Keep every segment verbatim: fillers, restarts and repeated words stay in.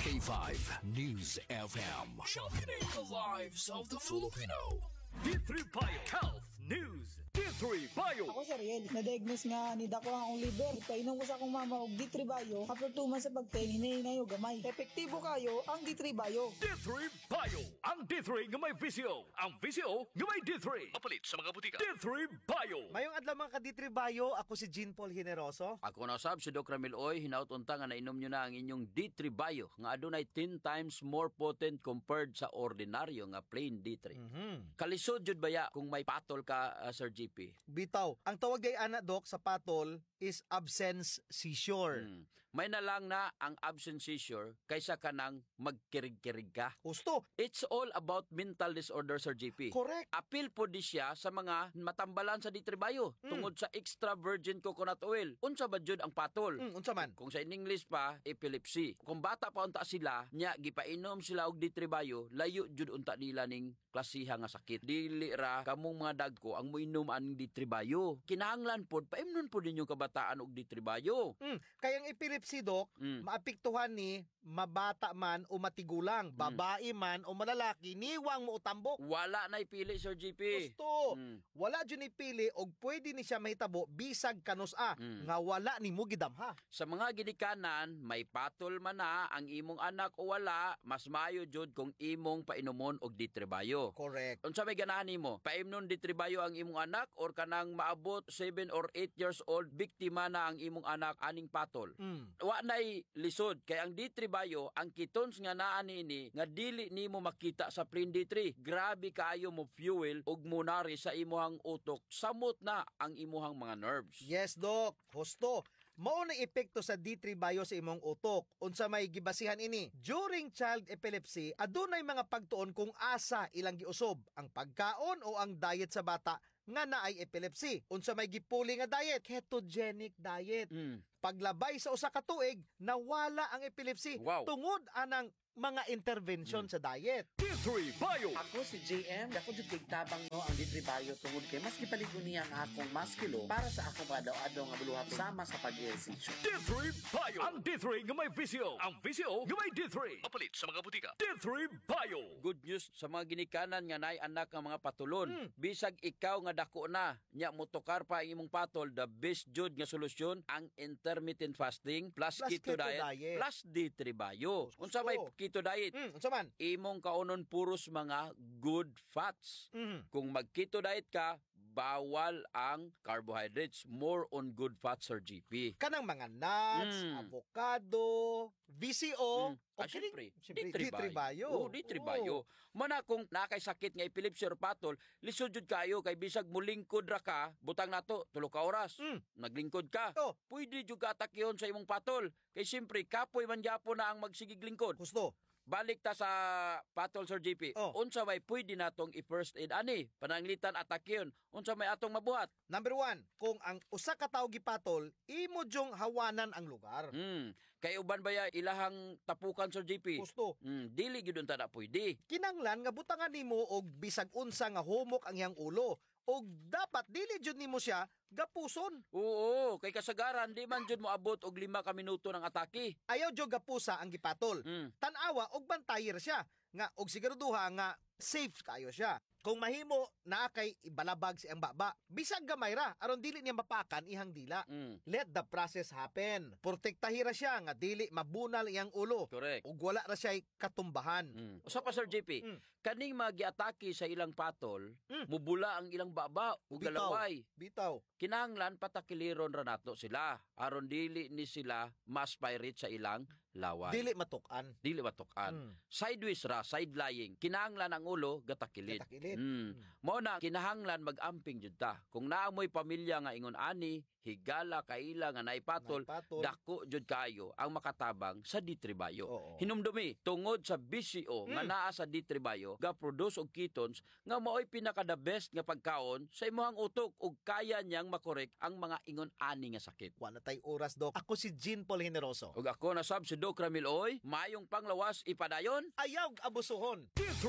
K five News F M. Championing the lives of the Filipino. D three Bio Health News. D three Bio. Ako si Riel, na-diagnose nga ni dako ang liver. Painom ko sa akong mama og D three Bio. After two months sa pagpahinay na yung gamay. Epektibo kayo ang D three Bio. D three Bio. Ang D three nga may V C O. Ang V C O nga may D three. Mapalit sa mga butika. D three Bio. Mayong adlaw mga ka-D three Bio, ako si Jean Paul Generoso. Ako na sab si Doc Ramil Oy, hinaut-unta nga nainom nyo na ang inyong D three Bio nga adunay ten times more potent compared sa ordinaryo nga plain D three. Mm-hmm. Kalisod jud baya kung may patol ka, uh, Sir G P. Bitaw, ang tawag day ana Doc sa patol is absence seizure. Hmm. May na lang na ang absence seizure kaysa ka nang magkirig-kirig ka. Gusto. It's all about mental disorder, Sir G P. Correct. Appeal po di siya sa mga matambalan sa D three Bio Mm. tungod sa extra virgin coconut oil. Unsa ba jud ang patol? Mm, unsa man? Kung sa in English pa, epilepsy. Kung bata pa unta sila, nya gipainom sila og D three Bio, layo jud unta nila ning klasiha nga sakit. Dili ra kamong mga dagko ang moinom aning D three Bio. Kinahanglan pod paimnon pod ninyo kabataan og D three Bio. Mm, kayang epilepsy Doc, Mm. maapektuhan ni mabata man o matigulang, babae man o malalaki, niwang mo utambok. Wala na ipili, Sir G P. Gusto. Mm. Wala dyan ipili og pwede ni siya mahitabo bisag kanus a Mm. nga wala ni mo gidamha. Sa mga ginikanan, may patol man na ang imong anak o wala, mas maayo jud kung imong painomon og D three Bio. Correct. Unsa may ganahan nimo? Paimnon D three Bio ang imong anak or kanang maabot seven or eight years old biktima na ang imong anak aning patol? Mm. Wa nay lisod kay ang D three Bio ang ketones nga naa niini nga dili nimo makita sa plain D three. Grabe kaayo mo fuel ug munari sa imuhang utok. Samot na ang imuhang mga nerves. Yes, Doc. Husto. Mao na epekto sa D three Bio sa imong utok. Unsa may gibasihan ini? During child epilepsy, adunay mga pagtuon kung asa ilang giusob ang pagkaon o ang diet sa bata nga naay epilepsy. Unsa may gipuli nga diet? Ketogenic diet. Mm. Paglabay sa usa ka tuig, nawala ang epilepsy Wow. tungod anang mga intervention sa diet. D three Bio. Ako si J M, ako jud kay tabang no ang D three Bio tungod kay mas gipaligon niya ang akong maskilo para sa akong adlaw-adlaw nga buluhat sama sa pag-ehersisyo. D three Bio. Ang D three nga may V C O. Ang V C O nga may D three. Mapalit sa mga butika. D three Bio. Good news sa mga ginikanan nga naay anak nga mga patulon. Hmm. Bisag ikaw nga dako na, nya motokar pa ang imong patol, the best jud nga solusyon ang intermittent fasting plus, Plus keto, keto diet, diet. plus D three Bio. Gusto. Unsa may keto diet? Mm, unsa man? Imong kaunon puros mga good fats. Mhm. Kung mag-keto diet ka, bawal ang carbohydrates. More on good fats, Sir G P. Kanang mga nuts, Mm. avocado, V C O, Mm. Ah, okay, syempre, syempre, D three Bio. Oo, D three Bio. Mana kung nakay sakit nga epilepsy or patol, lisod jud kayo kay bisag mulingkod ra ka, butang nato tulo ka oras. Mm. Naglingkod ka. Oh. Pwede jud ka atakyon sa imong patol. Kay siyempre kapoy man gyapon na ang magsigig lingkod. Gusto. Balik ta sa patol, Sir G P. Oh. Unsa may pwede natong i-first aid ani? Pananglitan atakyon. Unsa may atong mabuhat? Number one, kung ang usa ka tawo gipatol, imo jong hawanan ang lugar. Hmm. Kay uban baya ilahang tapukan, Sir G P? Gusto. Hmm. Dili gyud unta na pwede. Kinanglan nga butangan nimo og bisag unsa nga humok ang iyang ulo. Og dapat dili jud nimo siya gapuson. Oo, kay kasagaran di man jud mo abot og lima ka minuto ng atake. Ayaw jud gapusa ang gipatol. Mm. Tan-awa og bantayer siya nga og siguraduha nga safe kayo siya. Kung mahimo na kay ibalabag si ang baba, bisag gamay ra aron dili niya mapakan ihang dila. Mm. Let the process happen. Protektahira siya nga dili mabunal iyang ulo. Correct. Ug wala ra siya katumbahan. Mm. Usa pa, Sir J P, Mm. kaning magiatake sa ilang patol, Mm. mubula ang ilang baba ug Bitaw. galaway. Bitaw. Kinahanglan patakiliron ra nato sila aron dili ni sila mas pirate sa ilang laway. Dili matukan. Dili matukan. Mm. Sideways ra, side lying. Kinahanglan ang ulo gatakilid. Gatakilid. Mm. Mao na kinahanglan mag-amping jud ta. Kung naamoy pamilya nga ingon ani, higala kaila nga naipatol, Naipatol. dako jud kayo ang makatabang sa D three Bio. Oo. Hinumdumi tungod sa B C O nga Mm. naa sa D three Bio, ga produce og ketones nga mao'y pinaka the best nga pagkaon sa imong utok ug kaya niyang makorek ang mga ingon ani nga sakit. Wala tay oras, Doc. Ako si Jean Paul Generoso. Ug ako na sab si Doc Ramil Oy, mayong panglawas ipadayon. Ayaw abusuhon. D three Bio.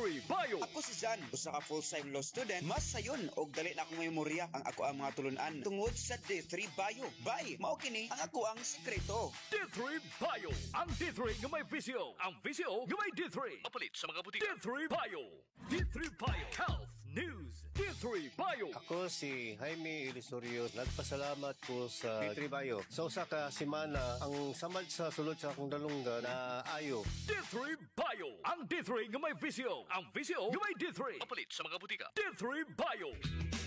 Bio. Ako si Jan, usa ka full-time law student. Mas sayon og dali na akong memorya ang ako ang mga tulunan tungod sa D three Bio. Bye, mao kini ang ako ang sekreto. D three Bio. Ang D three nga may visyo. Ang visyo nga may D three. Mapalit sa mga butika. D three Bio. D three Bio. Health News. D three Bio. Ako si Jaime Ilisorio. Nagpasalamat ko sa D three Bio. Sa usa ka semana, ang samad sa sulod sa akong dalungga na ayo. D three Bio. Ang D three nga may visyo. Ang visyo nga may D three. Mapalit sa mga butika. D three Bio.